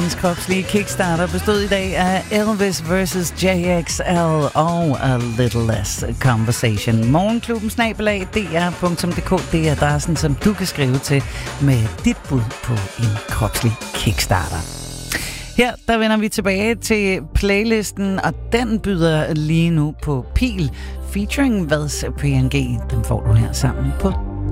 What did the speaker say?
Dagens kropslige kickstarter bestod i dag af Elvis vs. JXL og A Little Less Conversation. Morgenklubben @dr.dk, det er adressen, som du kan skrive til med dit bud på en kropslig kickstarter. Her der vender vi tilbage til playlisten, og den byder lige nu på Pil featuring Vads PNG. Den får du her sammen på